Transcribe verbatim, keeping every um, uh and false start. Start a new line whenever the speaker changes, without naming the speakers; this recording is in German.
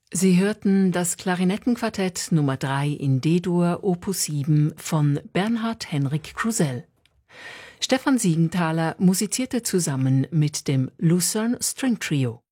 Sie hörten das Klarinettenquartett Nummer drei in D-Dur Opus sieben von Bernhard Henrik Krusell. Stefan Siegenthaler musizierte zusammen mit dem Lucerne String Trio.